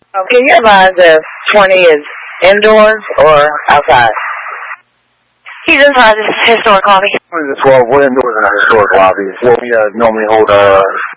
Can you advise if 20 is indoors or outside? He's inside the historic lobby. 12, we're indoors in our historic lobby. Well, we normally hold